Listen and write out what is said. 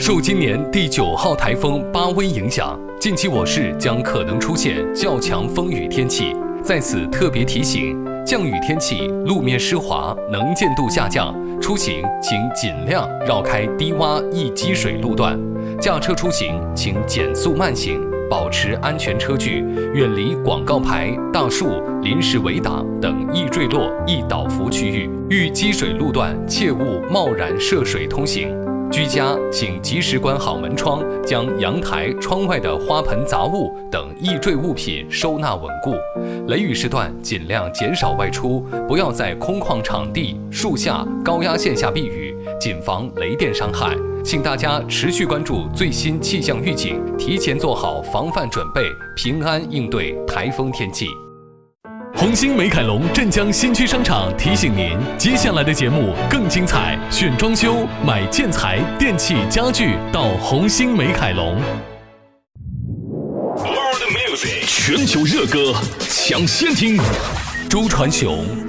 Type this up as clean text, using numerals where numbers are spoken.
受今年第9号台风巴威影响，近期我市将可能出现较强风雨天气。在此特别提醒，降雨天气路面湿滑，能见度下降，出行请尽量绕开低洼易积水路段。驾车出行请减速慢行，保持安全车距，远离广告牌、大树、临时围挡等易坠落、易倒伏区域。遇积水路段，切勿贸然涉水通行。居家请及时关好门窗，将阳台、窗外的花盆、杂物等易坠物品收纳稳固。雷雨时段尽量减少外出，不要在空旷场地、树下、高压线下避雨，谨防雷电伤害。请大家持续关注最新气象预警，提前做好防范准备，平安应对台风天气。红星美凯龙镇江新区商场提醒您，接下来的节目更精彩，选装修、买建材、电器、家具到红星美凯龙。 全球热歌抢先听， 周传雄